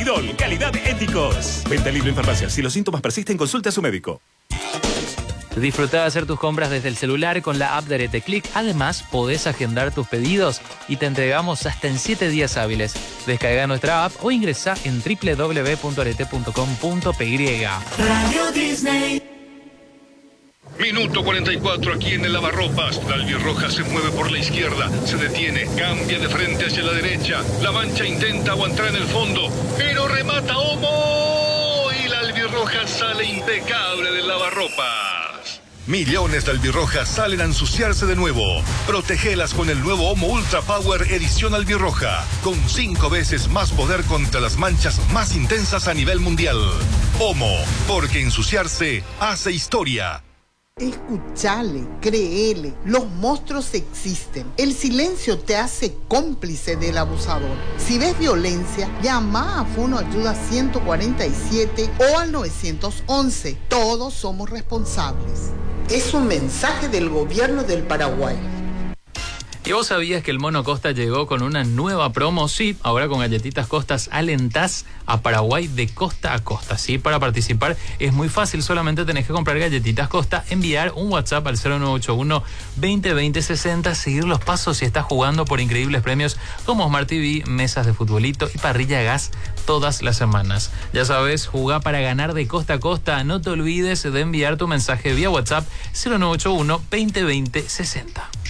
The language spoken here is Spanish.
Clopidogrel, calidad Éticos. Venta libre en farmacias. Si los síntomas persisten, consulte a su médico. Disfruta de hacer tus compras desde el celular con la app de Arete Click. Además, podés agendar tus pedidos y te entregamos hasta en 7 días hábiles. Descarga nuestra app o ingresa en www.arete.com.py. Radio Disney. Minuto 44 aquí en el lavarropas. La albirroja se mueve por la izquierda, se detiene, cambia de frente hacia la derecha. La mancha intenta aguantar en el fondo, pero remata Omo y la albirroja sale impecable del lavarropas. Millones de albirrojas salen a ensuciarse de nuevo. Protégelas con el nuevo Omo Ultra Power edición albirroja, con 5 veces más poder contra las manchas más intensas a nivel mundial. Omo, porque ensuciarse hace historia. Escuchale, créele, los monstruos existen. El silencio te hace cómplice del abusador. Si ves violencia, llama a Fono Ayuda 147 o al 911. Todos somos responsables. Es un mensaje del gobierno del Paraguay. ¿Y vos sabías que el Mono Costa llegó con una nueva promo? Sí, ahora con galletitas Costas alentás a Paraguay de costa a costa. Sí, para participar es muy fácil, solamente tenés que comprar galletitas Costa, enviar un WhatsApp al 0981 2020 60, seguir los pasos y estás jugando por increíbles premios como Smart TV, mesas de futbolito y parrilla a gas todas las semanas. Ya sabes, jugá para ganar de costa a costa. No te olvides de enviar tu mensaje vía WhatsApp 0981 2020 60.